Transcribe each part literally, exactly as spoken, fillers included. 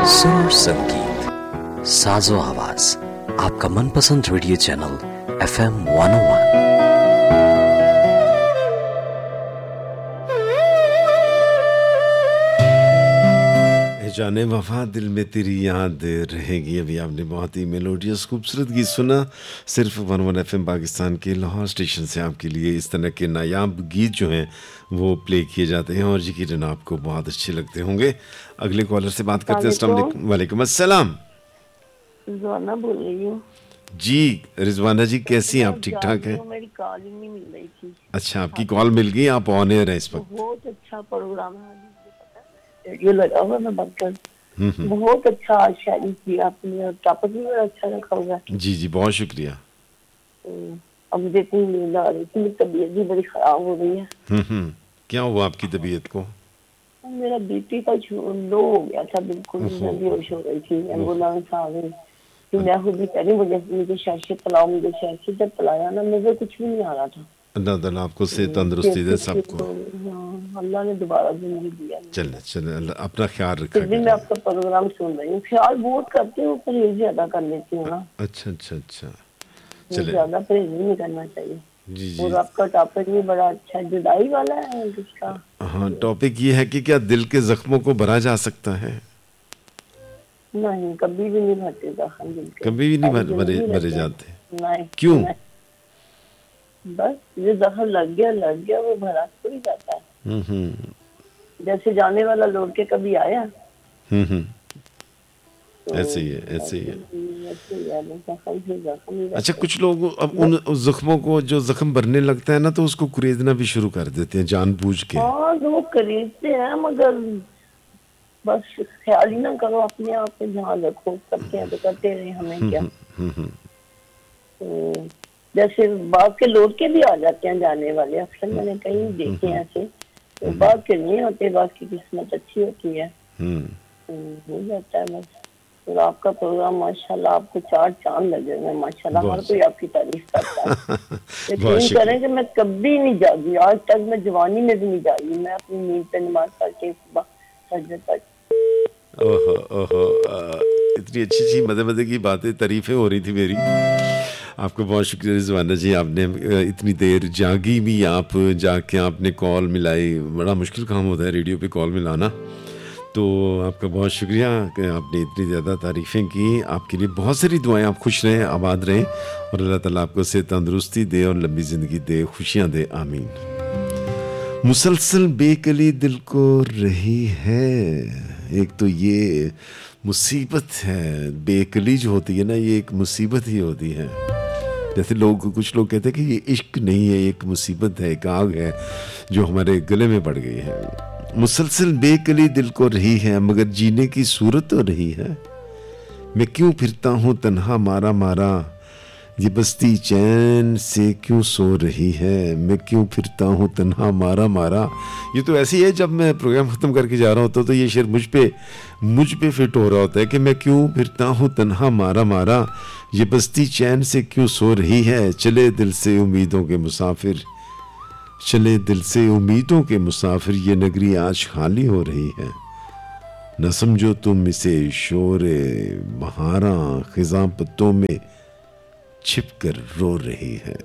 सुर संगीत साजो आवाज आपका मनपसंद radio channel F M one ओ वन। जाने वफा दिल में तेरी याद रहेगी। अभी आपने बहुत ही मेलोडियस खूबसूरत गीत सुना सिर्फ one one F M Pakistan के लाहौर स्टेशन से। आपके लिए इस तरह के नायाब गीत जो हैं वो प्ले किए जाते हैं और यकीनन आपको बहुत अच्छे लगते होंगे। अगले कॉलर से बात करते हैं। अस्सलाम वालेकुम। वालेकुम अस्सलाम। रिजवाना बोल रही हूँ जी रिजवाना जी, कैसी हैं आप? ठीक ठाक हैं? मेरी कॉल ही नहीं मिल रही थी। अच्छा, आपकी कॉल मिल गई, आप ऑन एयर हैं इस वक्त। बहुत अच्छा प्रोग्राम है, रेडियो लगा हुआ मैं बंद कर। बहुत अच्छा आज शायरी की आपने और टॉपिक भी बड़ा अच्छा रखा हुआ है। जी जी बहुत शुक्रिया। अब मुझे इतनी नींद आ रही थी, मेरी तबीयत भी बड़ी खराब हो गई है। हम्म क्या हुआ आपकी तबीयत को? मेरा बीपी का लो हो गया था, बिल्कुल मैं बेहोश हो रही थी। एम्बुलेंस आ गई तो मैं खुद ही कह रही मुझे मुझे शैशे पिलाओ मुझे शैशे। जब पिलाया ना मुझे कुछ भी नहीं आ रहा था। अल्लाह ताला आपको से तंदुरुस्ती दे सबको। अल्लाह ने दोबारा जिंदगी दिया। चले चले अल्लाह अपना ख्याल रखा। फिर भी मैं आपका प्रोग्राम सुन रही हूँ, ख्याल बहुत करती हूँ, परहेज ज्यादा कर लेती हूँ ना। अच्छा अच्छा अच्छा चले, ज्यादा परहेज नहीं करना चाहिए। जी जी। और आपका टॉपिक भी बड़ा अच्छा है, जुदाई वाला है किसका? हाँ, टॉपिक ये है कि क्या दिल के जख्मों को भरा जा सकता है? नहीं, कभी भी नहीं भरते जख्म दिल के, कभी भी नहीं भरे भरे जाते। नहीं क्यों? नहीं। बस ये जख्म लग गया लग गया वो भरा थोड़ी जाता है। हम्म जैसे जाने वाला लौट के कभी आया। हम्म ऐसे ही है ऐसे ही है। अच्छा, कुछ लोग अब उन जख्मों को जो जख्म भरने लगता है ना तो उसको कुरेदना भी शुरू कर देते हैं जानबूझ के। हाँ वो खरीदते हैं, मगर बस ख्याल ही ना करो, अपने आप पे ध्यान रखो। करते हैं तो करते रहे, हमें क्या। तो जैसे बाग के लौट के भी आ जाते हैं जाने वाले, अक्सर मैंने कहीं देखे हैं ऐसे। तो बाग के नहीं होते, बाग की किस्मत अच्छी होती है, हो जाता है बस। और आपका प्रोग्राम माशाल्लाह, आपको चार चांद लगे हुए माशाल्लाह, हर कोई आपकी तारीफ करता है। यकीन करें कि मैं कभी नहीं जागी, आज तक मैं जवानी में भी नहीं जागी। मैं अपनी नींद पे नमाज पढ़ के सुबह सजदे तक। ओहो ओहो इतनी अच्छी अच्छी मजे मजे की बातें, तारीफें हो रही थी मेरी। आपको बहुत शुक्रिया रिजवाना जी, आपने इतनी देर जागी भी, आप जाके आपने कॉल मिलाई। बड़ा मुश्किल काम होता है रेडियो पे कॉल मिलाना, तो आपका बहुत शुक्रिया कि आपने इतनी ज़्यादा तारीफ़ें की। आपके लिए बहुत सारी दुआएं, आप खुश रहें, आबाद रहें और अल्लाह ताला आपको से तंदुरुस्ती दे और लंबी ज़िंदगी दे, खुशियाँ दे, आमीन। मुसलसल बेकली दिल को रही है, एक तो ये मुसीबत है। बेकली जो होती है ना, ये एक मुसीबत ही होती है। जैसे लोग कुछ लोग कहते हैं कि ये इश्क नहीं है, एक मुसीबत है, एक आग है जो हमारे गले में पड़ गई है। मुसलसल बेकली दिल को रही है, मगर जीने की सूरत तो रही है। मैं क्यों फिरता हूँ तन्हा मारा मारा, ये बस्ती चैन से क्यों सो रही है। मैं क्यों फिरता हूँ तन्हा मारा मारा, ये तो ऐसी है जब मैं प्रोग्राम ख़त्म करके जा रहा होता तो ये शेर मुझ पे मुझ पे फिट हो रहा होता है कि मैं क्यों फिरता हूँ तन्हा मारा मारा, ये बस्ती चैन से क्यों सो रही है। चले दिल से उम्मीदों के मुसाफिर, चले दिल से उम्मीदों के मुसाफिर, ये नगरी आज खाली हो रही है। न समझो तुम इसे शोरे बहारा, खिज़ां पत्तों में छिप कर रो रही है।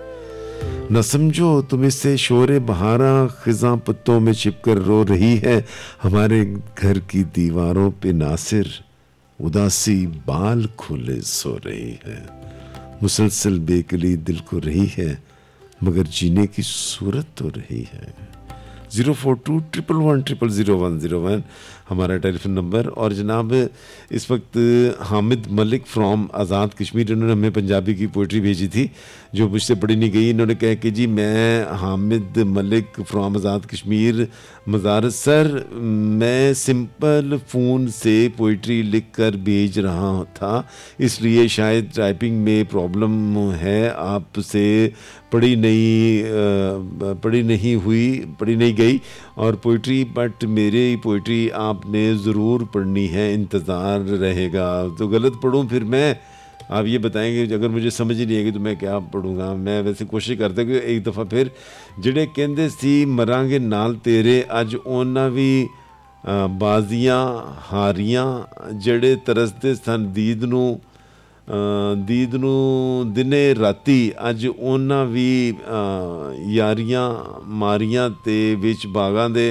न समझो तुम इसे शोरे बहारा, खिज़ां पत्तों में छिप कर रो रही है। हमारे घर की दीवारों पे नासिर उदासी बाल खोले सो रही है। मुसलसल बेकली दिल को रही है, मगर जीने की सूरत तो रही है। Zero four to triple one triple zero one zero one हमारा टेलीफोन नंबर। और जनाब इस वक्त हामिद मलिक फ्रॉम आज़ाद कश्मीर, इन्होंने हमें पंजाबी की पोइट्री भेजी थी जो मुझसे पढ़ी नहीं गई। इन्होंने कहा कि जी मैं हामिद मलिक फ्रॉम आज़ाद कश्मीर मज़ार सर, मैं सिंपल फ़ोन से पोइट्री लिख कर भेज रहा था, इसलिए शायद टाइपिंग में प्रॉब्लम है, आपसे पढ़ी नहीं पढ़ी नहीं हुई पढ़ी नहीं गई और पोइट्री, बट मेरे पोइट्री आपने ज़रूर पढ़नी है, इंतज़ार रहेगा। तो गलत पढ़ूँ फिर मैं? आप ये बताएंगे, अगर मुझे समझ ही नहीं आएगी तो मैं क्या पढ़ूँगा। मैं वैसे कोशिश करता कि एक दफ़ा फिर, जिहड़े कहंदे सी मरांगे नाल तेरे, अज उन्हां भी ਬਾਜ਼ੀਆਂ ਹਾਰੀਆਂ ਜਿਹੜੇ ਤਰਸਦੇ ਸਨ ਦੀਦ ਨੂੰ ਦੀਦ ਨੂੰ ਦਿਨੇ ਰਾਤੀ ਅੱਜ ਉਹਨਾਂ ਵੀ ਯਾਰੀਆਂ ਮਾਰੀਆਂ ਤੇ ਵਿੱਚ ਬਾਗਾਂ ਦੇ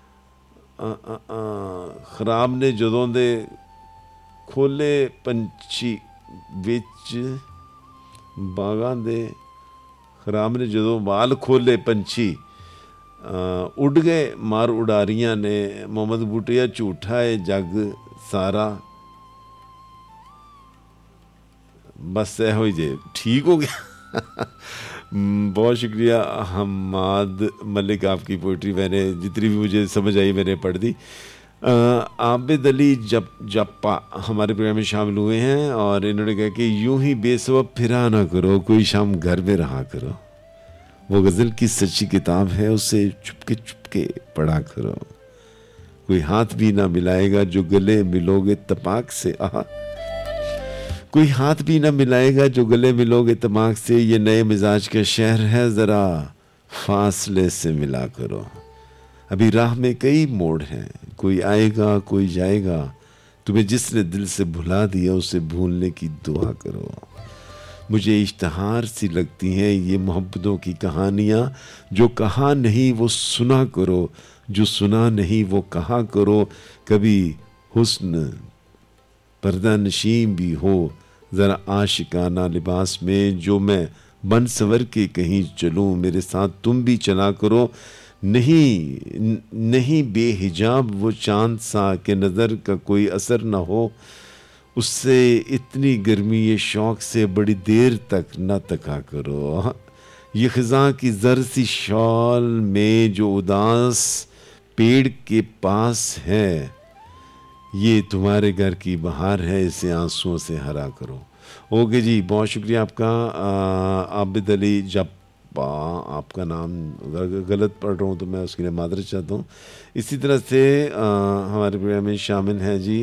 ਖਰਾਬ ਨੇ ਜਦੋਂ ਦੇ ਖੋਲੇ ਪੰਛੀ ਵਿੱਚ ਬਾਗਾਂ ਦੇ ਖਰਾਬ ਨੇ ਜਦੋਂ ਵਾਲ ਖੋਲੇ ਪੰਛੀ ਉੱਡ ਗਏ ਮਾਰ ਉਡਾਰੀਆਂ ਨੇ ਮੁਹੰਮਦ ਬੂਟੀਆ ਝੂਠਾ ਹੈ ਜੱਗ ਸਾਰਾ बस हो ही जे ठीक हो गया। बहुत शुक्रिया हमाद मलिक, आपकी पोइट्री मैंने जितनी भी मुझे समझ आई मैंने पढ़ दी। आबिद अली जप जप्पा हमारे प्रोग्राम में शामिल हुए हैं और इन्होंने कहा कि यूं ही बेसबब फिरा ना करो, कोई शाम घर में रहा करो, वो गज़ल की सच्ची किताब है, उसे चुपके चुपके पढ़ा करो, कोई हाथ भी ना मिलाएगा जो गले मिलोगे तपाक से। आहा, कोई हाथ भी ना मिलाएगा जो गले मिलोगे तमाक से, ये नए मिजाज का शहर है, ज़रा फासले से मिला करो, अभी राह में कई मोड़ हैं, कोई आएगा कोई जाएगा, तुम्हें जिसने दिल से भुला दिया उसे भूलने की दुआ करो। मुझे इश्तहार सी लगती हैं ये मोहब्बतों की कहानियाँ, जो कहा नहीं वो सुना करो, जो सुना नहीं वो कहा करो, कभी हुस्न पर्दा नशीं भी हो ज़रा आशिकाना लिबास में, जो मैं बन सवर के कहीं चलूँ मेरे साथ तुम भी चला करो, नहीं नहीं बेहिजाब वो चाँद सा के नज़र का कोई असर ना हो, उससे इतनी गर्मी ये शौक़ से बड़ी देर तक न तका करो, ये ख़ज़ां की ज़र सी शॉल में जो उदास पेड़ के पास है, ये तुम्हारे घर की बहार है, इसे आंसुओं से हरा करो। ओके जी, बहुत शुक्रिया आपका। आबिद अली जप्पा, आपका नाम गलत पढ़ रहा हूँ तो मैं उसके लिए मादरत चाहता हूँ। इसी तरह से आ, हमारे प्रोग्राम में शामिल हैं जी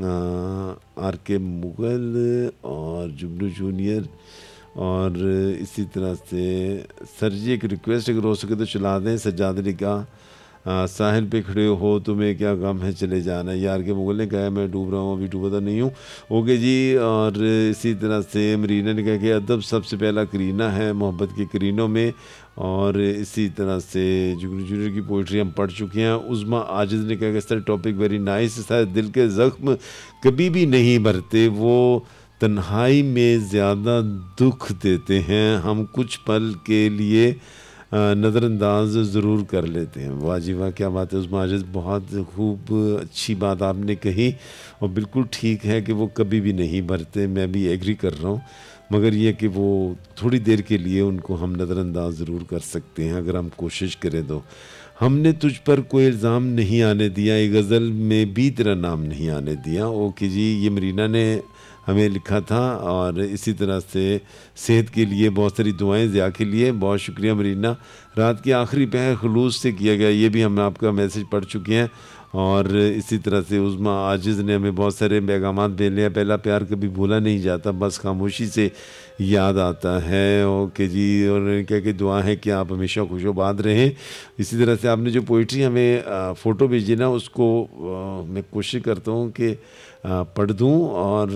आर के मुगल और जुगनू जूनियर, और इसी तरह से सर जी एक रिक्वेस्ट अगर हो सके तो चला दें, सज्जाद अली का आ, साहिल पे खड़े हो तुम्हें क्या गम है चले जाना, यार के मुगल ने कहा मैं डूब रहा हूँ अभी डूबा तो नहीं हूँ। ओके जी, और इसी तरह से मरीना ने कहा कि अदब सबसे पहला करीना है मोहब्बत के करीनों में, और इसी तरह से जुगनू जूनियर की पोइट्री हम पढ़ चुके हैं। उज़मा आजिज़ ने कहा कि सर टॉपिक वेरी नाइस, शायद दिल के ज़ख्म कभी भी नहीं भरते, वो तन्हाई में ज़्यादा दुख देते हैं, हम कुछ पल के लिए नज़रअंदाज ज़रूर कर लेते हैं। वाह जी वाह, क्या बात है उज़मा आजिज़, बहुत खूब अच्छी बात आपने कही, और बिल्कुल ठीक है कि वो कभी भी नहीं भरते, मैं भी एग्री कर रहा हूँ, मगर ये कि वो थोड़ी देर के लिए उनको हम नज़रअंदाज ज़रूर कर सकते हैं अगर हम कोशिश करें तो। हमने तुझ पर कोई इल्ज़ाम नहीं आने दिया, ये गज़ल में भी तेरा नाम नहीं आने दिया। ओके जी, ये मरीना ने हमें लिखा था, और इसी तरह से सेहत के लिए बहुत सारी दुआएं ज़िया के लिए, बहुत शुक्रिया मरीना। रात की आखिरी पहर खलूस से किया गया, ये भी हम आपका मैसेज पढ़ चुके हैं। और इसी तरह से उज़मा आजिज़ ने हमें बहुत सारे पैगामात भेजे हैं, पहला प्यार कभी भूला नहीं जाता, बस खामोशी से याद आता है। ओके जी, और क्या कि दुआ है कि आप हमेशा खुशोबाद रहें। इसी तरह से आपने जो पोइट्री हमें फ़ोटो भेजी ना, उसको आ, मैं कोशिश करता हूँ कि पढ़ दूँ, और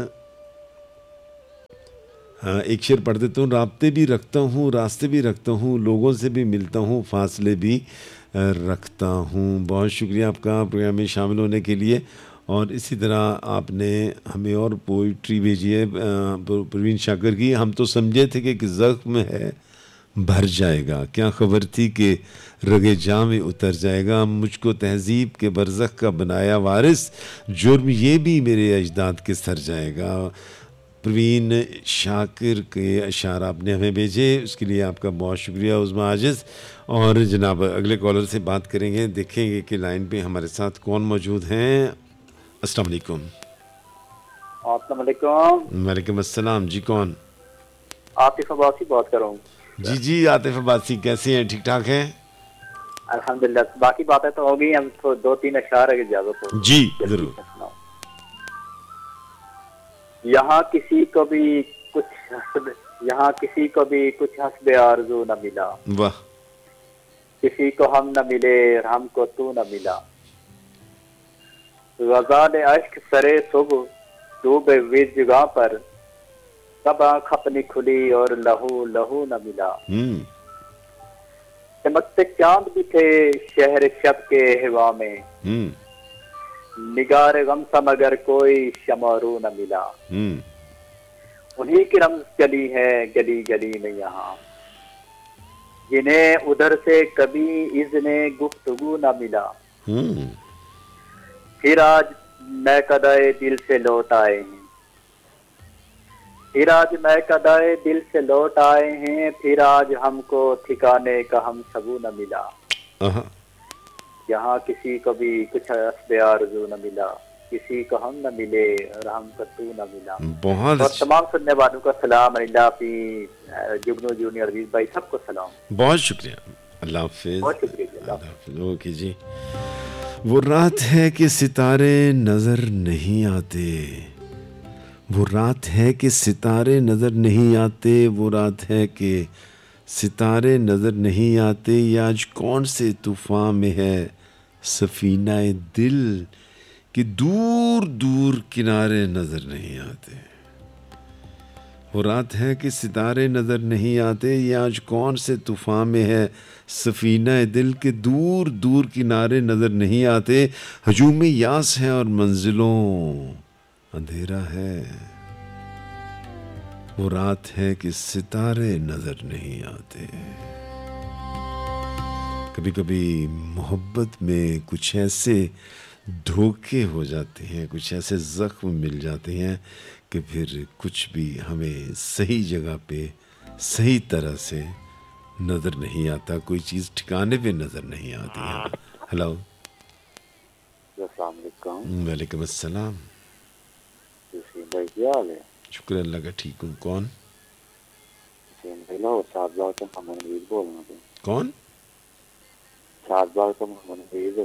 एक शेर पढ़ देता हूँ। राब्ते भी रखता हूँ, रास्ते भी रखता हूँ, लोगों से भी मिलता हूँ, फासले भी रखता हूँ। बहुत शुक्रिया आपका प्रोग्राम में शामिल होने के लिए। और इसी तरह आपने हमें और पोइट्री भेजी है प्रवीण शाकर की। हम तो समझे थे कि ज़ख्म है भर जाएगा, क्या खबर थी कि रगे जाम में उतर जाएगा, मुझको तहज़ीब के बरज़ख का बनाया वारिस, जुर्म ये भी मेरे अजदाद के सर जाएगा। प्रवीण शाकिर के अशार आपने हमें भेजे, उसके लिए आपका बहुत शुक्रिया उज़मा आजिज़। और जनाब अगले कॉलर से बात करेंगे, देखेंगे कि लाइन पे हमारे साथ कौन मौजूद हैं। अस्सलाम वालेकुम। अस्सलाम वालेकुम। वालेकुम अस्सलाम जी, कौन? आतिफ अब्बासी बात कर रहा हूँ। जी जी आतिफ अब्बासी, कैसे हैं? ठीक ठाक हैं अल्हम्दुलिल्लाह। बाकी बातें तो हो गई, हम तो दो तीन अशार की इजाजत हो जी जरूर। यहाँ किसी को भी कुछ हस्ब यहाँ किसी को भी कुछ हस्ब आरज़ू न मिला, वाह। किसी को हम न मिले और हमको तू न मिला, गजान अश्क सरे सुबह डूबे हुए जगह पर, तब आंख अपनी खुली और लहू लहू न मिला। हम्म चमकते चांद भी थे शहर शब के हवा में, हम्म निगार गम सा मगर कोई शमारू न मिला। हम्म उन्हीं की रमज चली है गली गली में यहाँ, जिन्हें उधर से कभी इज़्ने गुफ्तगू न मिला। हम्म फिर आज मैं कदाए दिल से लौट आए हैं, फिर आज मैं कदाए दिल से लौट आए हैं, फिर आज हमको ठिकाने का हम सबू न मिला। आहा, यहाँ किसी को भी कुछ हस्बे आरज़ू न मिला, किसी को हम न मिले और हमको तू न मिला। बहुत और अच्छा, तमाम सुनने वालों का सलाम, अल्लाह अपनी जुगनू जूनियर अजीज भाई सबको सलाम। बहुत शुक्रिया, अल्लाह हाफिज। बहुत शुक्रिया जी, अल्लाह अल्लाह हाफिज। ओके जी। वो रात है कि सितारे नजर नहीं आते, वो रात है कि सितारे नजर नहीं आते, वो रात है कि सितारे नजर नहीं आते, ये आज कौन से तूफान में है सफीना दिल कि दूर दूर किनारे नजर नहीं आते। वो रात है कि सितारे नजर नहीं आते, ये आज कौन से तूफान में है सफीना दिल के दूर दूर किनारे नजर नहीं आते। हजूम यास है और मंजिलों अंधेरा है, वो रात है कि सितारे नजर नहीं आते। कभी कभी मोहब्बत में कुछ ऐसे धोखे हो जाते हैं, कुछ ऐसे जख्म मिल जाते हैं कि फिर कुछ भी हमें सही जगह पे सही तरह से नज़र नहीं आता, कोई चीज़ ठिकाने पे नज़र नहीं आती है। हेलो, अस्सलाम वालेकुम। वालेकुम अस्सलाम। हुसैन भाई क्या हाल है? शुक्र अल्लाह का, ठीक हूँ। कौन? हुसैन भाई लाहौर शाहबाग से मोहम्मद नवीद बोल रहा हूँ। कौन? शाहबाग से मोहम्मद नवीद।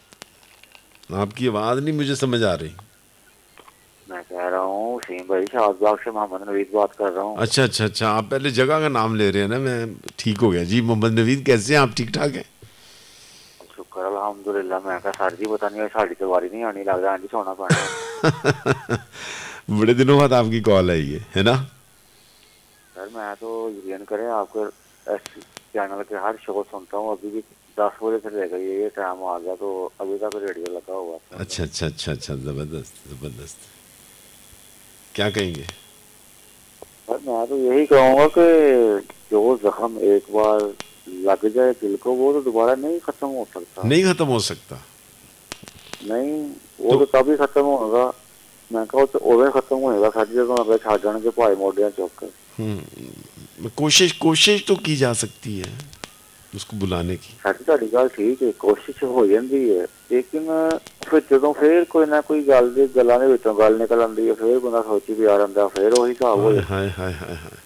आपकी आवाज़ नहीं मुझे समझ आ रही। मैं कह रहा हूँ हुसैन भाई शाहबाग से मोहम्मद नवीद बात कर रहा हूँ। अच्छा अच्छा अच्छा, आप पहले जगह का नाम ले रहे हैं ना, मैं ठीक हो गया जी। मोहम्मद नवीद कैसे हैं आप? ठीक ठाक हैं? शुक्र अल्हम्दुलिल्लाह। मैं कहा सर जी पता नहीं साड़ी तो वारी नहीं आनी, लग रहा है सोना पाना। बड़े दिनों बाद आपकी कॉल आई है है ना सर? मैं तो यकीन करें आपके चैनल के हर शो सुनता हूँ, अभी भी दस बजे से लेकर ये टाइम आ गया तो अभी तक रेडियो लगा हुआ था। अच्छा अच्छा अच्छा अच्छा, जबरदस्त जबरदस्त। क्या कहेंगे? सर मैं तो यही कहूँगा कि जो जख्म एक बार लग जाए दिल को वो तो दोबारा नहीं खत्म हो सकता। नहीं खत्म हो सकता। नहीं, वो तो तभी खत्म होगा। मैं कहा तो ओवे खत्म होएगा सर जी तो अगर छा जाने के भाई मोडियां चौक कर। हम्म कोशिश कोशिश तो की जा सकती है उसको बुलाने की। सर जी गल ठीक है, कोशिश हो जाती है, लेकिन फिर जो फिर कोई ना कोई गल दी गलों के विचों गल निकल आती है, फिर बंदा सोची भी आ रहा, फिर वही हिसाब हो जाता। हाय हाय हाय हाय,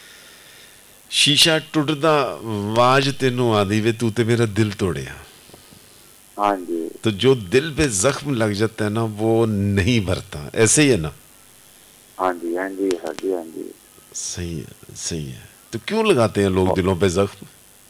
शीशा टुटदा आवाज तेनू आदी वे तू ते मेरा दिल तोड़िया। हाँ जी। तो जो दिल पे जख्म लग जाता है ना वो नहीं भरता, ऐसे ही है ना? हाँ जी हाँ जी सर जी, हाँ जी सही है सही है। तो क्यों लगाते हैं लोग दिलों पे जख्म?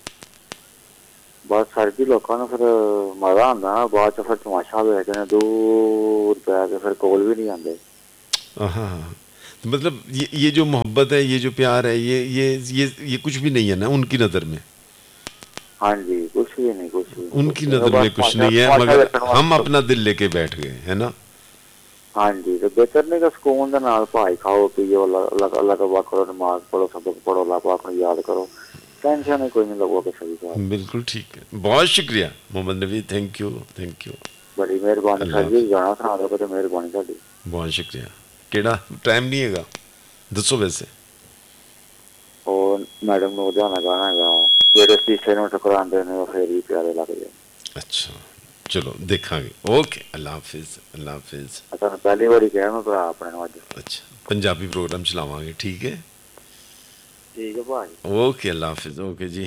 बस सर जी लोगों ने फिर मजा आता ना, बाद च फिर तमाशा देखते हैं दूर पै के, फिर कोल भी नहीं आते। हाँ, मतलब ये ये जो मोहब्बत है, ये जो प्यार है, ये ये ये ये कुछ भी नहीं है ना उनकी नज़र में। हाँ जी, कुछ भी नहीं, कुछ भी उनकी नज़र में कुछ नहीं है, मगर हम अपना दिल लेके बैठ गए है ना। हाँ जी, तो बेहतर नहीं कि सुकून के नाल भाई खाओ पियो, अल्लाह अल्लाह तौबा करो, नमाज पढ़ो, सबक पढ़ो, अल्लाह पाक को याद करो, टेंशन है कोई नहीं लोगों के सभी का। बिल्कुल ठीक है, बहुत शुक्रिया मोहम्मद नबी, थैंक यू थैंक यू, बड़ी मेहरबानी सर जी, गाना सुना दो तो मेहरबानी साडी। बहुत शुक्रिया। केड़ा टाइम नहीं हैगा दसो वैसे? और मैडम नु लुधियाना गाना हैगा जेड़े शीशे नु टकरांदे ने फिर ही प्यारे लगदे। अच्छा चलो देखांगे। ओके, अल्लाह हाफिज अल्लाह हाफिज। अच्छा पहली बारी कहना तो अपने नु अज अच्छा पंजाबी प्रोग्राम चलावांगे, ठीक है ठीक है भाई। ओके अल्लाह हाफिज। ओके जी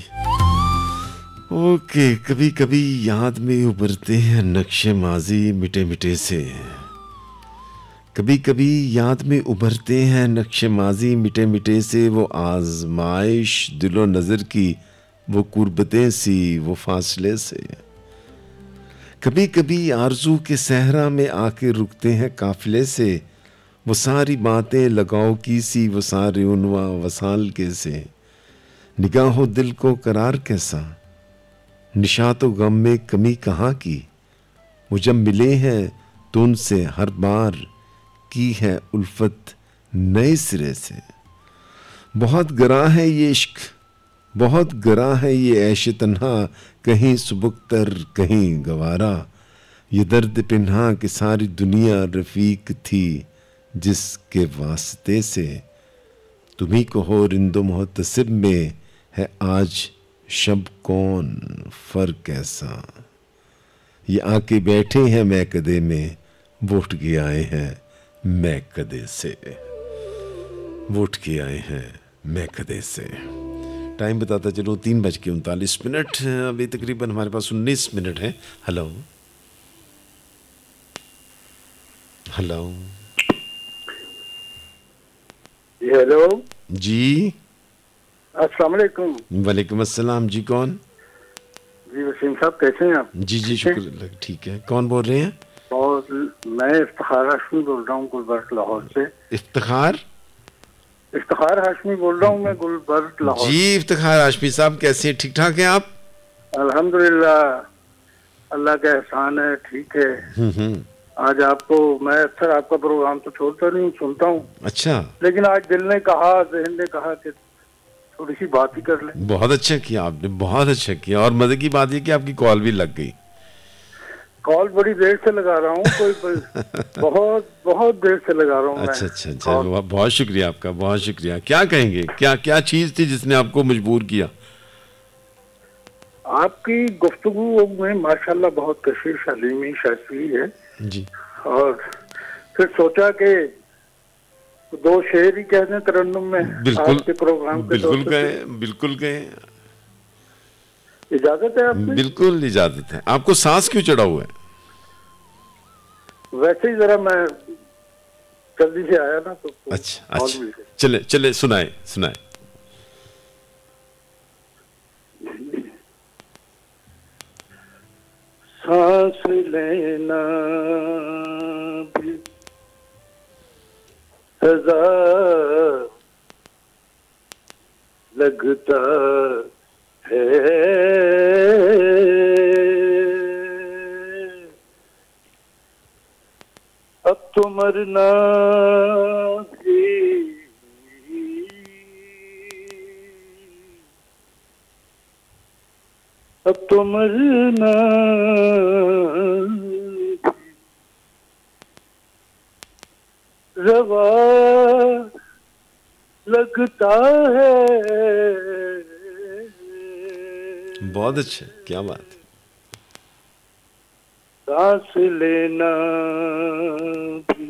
ओके। कभी कभी याद में उभरते हैं नक्शे माजी मिटे मिटे से, कभी कभी याद में उभरते हैं नक्शे माजी मिटे मिटे से, वो आजमाइश दिलो नज़र की, वो कुर्बतें सी वो फासले से। कभी कभी आरजू के सहरा में आके रुकते हैं काफिले से, वो सारी बातें लगाओ की सी, वो सारे उनवा वसाल कैसे, निगाहों दिल को करार कैसा, निशातो गम में कमी कहाँ की, वो जब मिले हैं तो उनसे हर बार की है उल्फत नए सिरे से। बहुत गरा है ये इश्क, बहुत गरा है ये ऐश तन्हा, कहीं सुबुक्तर कहीं गवारा, ये दर्द पिन्हा कि सारी दुनिया रफीक थी जिसके वास्ते से, तुम्ही को हो रिंदो मोहतसिब में है आज शब कौन फर्क कैसा, ये आके बैठे हैं मैं कदे में, वोट के आए हैं मैं कदे से, वोट के आए हैं मैं कदे से। टाइम बताता चलो तीन बज के उनतालीस मिनट, अभी तकरीबन हमारे पास उन्नीस मिनट है। हेलो हेलो हेलो जी, अस्सलाम वालेकुम। वालेकुम अस्सलाम जी, कौन? जी वसीम साहब, कैसे हैं आप? जी जी शुक्र, ठीक है। कौन बोल रहे हैं? और मैं इफ्तिखार हाशमी बोल रहा हूँ गुलबर्ग लाहौर से। इफ्तिखार इफ्तिखार हाशमी बोल रहा हूँ मैं गुलबर्ग लाहौर। जी इफ्तिखार हाशमी साहब, कैसे हैं? ठीक ठाक हैं आप? अल्हम्दुलिल्लाह, अल्लाह का एहसान है, ठीक है। हम्म हम्म आज आपको मैं अक्सर आपका प्रोग्राम तो छोड़ता नहीं, सुनता हूँ, अच्छा, लेकिन आज दिल ने कहा, जहन ने कहा कि थोड़ी सी बात ही कर ले। बहुत अच्छा किया आपने, बहुत अच्छा किया। और मजे की बात ये कि आपकी कॉल भी लग गई। कॉल बड़ी देर से लगा रहा हूँ, कोई बहुत बहुत देर से लगा रहा हूँ। अच्छा अच्छा अच्छा, बहुत शुक्रिया आपका, बहुत शुक्रिया। क्या कहेंगे, क्या क्या चीज थी जिसने आपको मजबूर किया? आपकी गुफ्तगू में माशाल्लाह बहुत कशिश हलीमी शायरी है जी, और फिर सोचा कि दो शेर ही कह दें तरन्नुम में। बिल्कुल आपके प्रोग्राम के बिल्कुल गए, बिल्कुल गए, इजाजत है आपकी? बिल्कुल इजाजत है। आपको सांस क्यों चढ़ा हुआ है? वैसे ही जरा मैं जल्दी से आया ना तो अच्छा अच्छा, चले चले सुनाए सुनाए। सांस लेना भी सजा लगता है, अब तो मरना भी अब तो मरना रवा लगता है। बहुत अच्छा, क्या बात है। सांस लेना भी